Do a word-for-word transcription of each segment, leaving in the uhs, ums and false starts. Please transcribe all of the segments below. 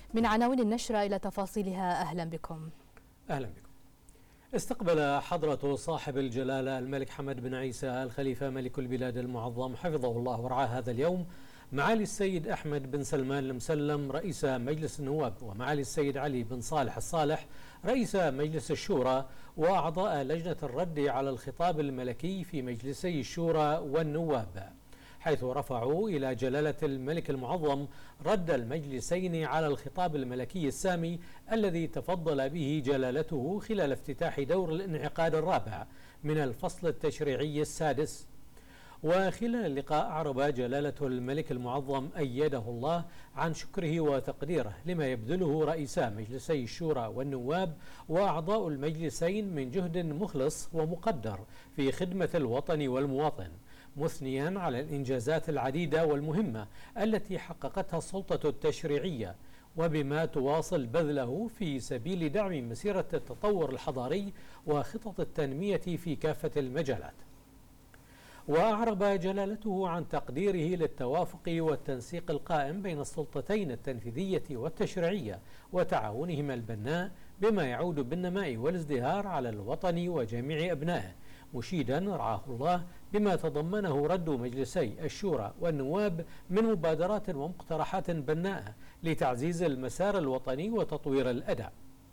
من عناوين النشرة إلى تفاصيلها، أهلا بكم. أهلا بكم. استقبل حضرة صاحب الجلالة الملك حمد بن عيسى الخليفة ملك البلاد المعظم حفظه الله ورعاه هذا اليوم معالي السيد أحمد بن سلمان المسلم رئيس مجلس النواب، ومعالي السيد علي بن صالح الصالح رئيس مجلس الشورى، وأعضاء لجنة الرد على الخطاب الملكي في مجلسي الشورى والنواب، حيث رفعوا إلى جلالة الملك المعظم رد المجلسين على الخطاب الملكي السامي الذي تفضل به جلالته خلال افتتاح دور الانعقاد الرابع من الفصل التشريعي السادس. وخلال اللقاء أعرب جلالة الملك المعظم أيده الله عن شكره وتقديره لما يبذله رئيسا مجلسي الشورى والنواب وأعضاء المجلسين من جهد مخلص ومقدر في خدمة الوطن والمواطن، مثنيا على الإنجازات العديدة والمهمة التي حققتها السلطة التشريعية، وبما تواصل بذله في سبيل دعم مسيرة التطور الحضاري وخطط التنمية في كافة المجالات. وأعرب جلالته عن تقديره للتوافق والتنسيق القائم بين السلطتين التنفيذية والتشريعية وتعاونهما البناء بما يعود بالنماء والازدهار على الوطن وجميع أبنائه، مشيدا رعاه الله بما تضمنه رد مجلسي الشورى والنواب من مبادرات ومقترحات بناءة لتعزيز المسار الوطني وتطوير الأداء.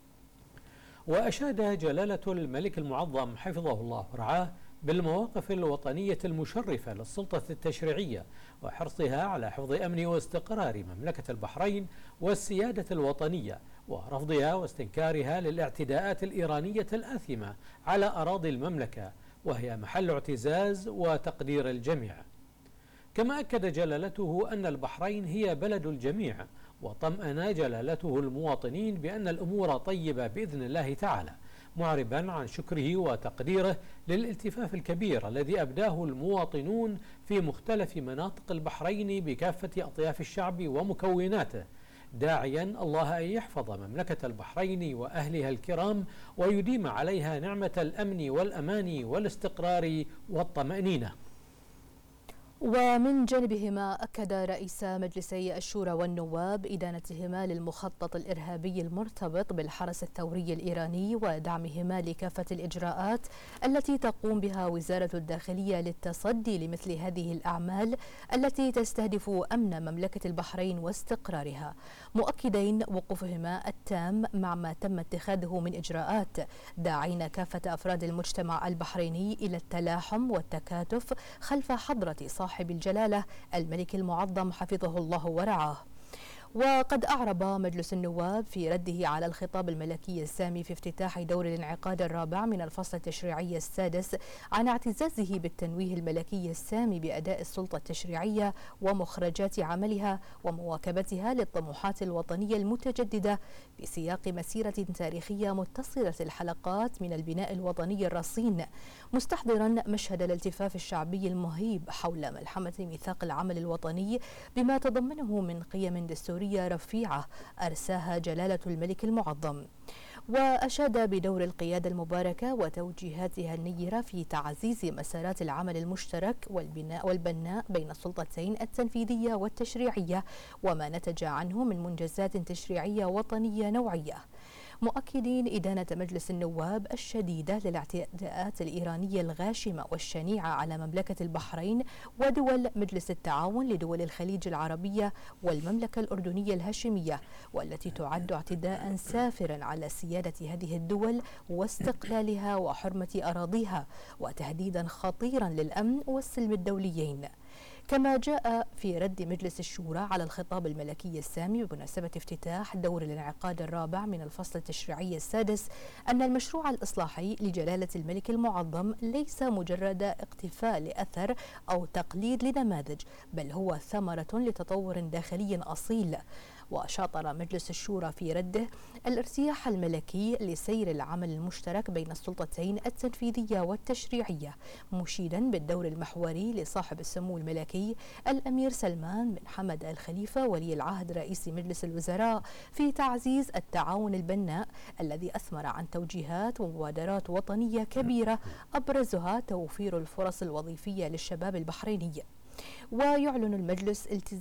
وأشاد جلالة الملك المعظم حفظه الله ورعاه بالمواقف الوطنية المشرفة للسلطة التشريعية وحرصها على حفظ أمن واستقرار مملكة البحرين والسيادة الوطنية، ورفضها واستنكارها للاعتداءات الإيرانية الآثمة على أراضي المملكة، وهي محل اعتزاز وتقدير الجميع. كما أكد جلالته أن البحرين هي بلد الجميع، وطمأن جلالته المواطنين بأن الأمور طيبة بإذن الله تعالى، معربا عن شكره وتقديره للالتفاف الكبير الذي أبداه المواطنون في مختلف مناطق البحرين بكافة أطياف الشعب ومكوناته، داعيا الله أن يحفظ مملكة البحرين وأهلها الكرام ويديم عليها نعمة الأمن والأمان والاستقرار والطمأنينة. ومن جانبهما أكد رئيس مجلسي الشورى والنواب إدانتهما للمخطط الإرهابي المرتبط بالحرس الثوري الإيراني ودعمهما لكافة الإجراءات التي تقوم بها وزارة الداخلية للتصدي لمثل هذه الأعمال التي تستهدف أمن مملكة البحرين واستقرارها، مؤكدين وقوفهما التام مع ما تم اتخاذه من إجراءات، داعين كافة أفراد المجتمع البحريني إلى التلاحم والتكاتف خلف حضرة صاحب صاحب الجلالة الملك المعظم حفظه الله ورعاه. وقد أعرب مجلس النواب في رده على الخطاب الملكي السامي في افتتاح دور الانعقاد الرابع من الفصل التشريعي السادس عن اعتزازه بالتنويه الملكي السامي بأداء السلطة التشريعية ومخرجات عملها ومواكبتها للطموحات الوطنية المتجددة في سياق مسيرة تاريخية متصلة الحلقات من البناء الوطني الرصين، مستحضرا مشهد الالتفاف الشعبي المهيب حول ملحمة ميثاق العمل الوطني بما تضمنه من قيم دستورية رفيعة أرساها جلالة الملك المعظم. وأشاد بدور القيادة المباركة وتوجيهاتها النيرة في تعزيز مسارات العمل المشترك والبناء والبناء بين السلطتين التنفيذية والتشريعية وما نتج عنه من منجزات تشريعية وطنية نوعية، مؤكدين إدانة مجلس النواب الشديدة للاعتداءات الإيرانية الغاشمة والشنيعة على مملكة البحرين ودول مجلس التعاون لدول الخليج العربية والمملكة الأردنية الهاشمية، والتي تعد اعتداء سافرا على سيادة هذه الدول واستقلالها وحرمة أراضيها، وتهديدا خطيرا للأمن والسلم الدوليين. كما جاء في رد مجلس الشورى على الخطاب الملكي السامي بمناسبة افتتاح دور الانعقاد الرابع من الفصل التشريعي السادس أن المشروع الإصلاحي لجلالة الملك المعظم ليس مجرد اقتفاء لأثر أو تقليد لنماذج، بل هو ثمرة لتطور داخلي أصيل. وشاطر مجلس الشورى في رده الارتياح الملكي لسير العمل المشترك بين السلطتين التنفيذية والتشريعية، مشيدا بالدور المحوري لصاحب السمو الملكي الأمير سلمان بن حمد الخليفة ولي العهد رئيس مجلس الوزراء في تعزيز التعاون البناء الذي أثمر عن توجيهات ومبادرات وطنية كبيرة أبرزها توفير الفرص الوظيفية للشباب البحريني. ويعلن المجلس التزام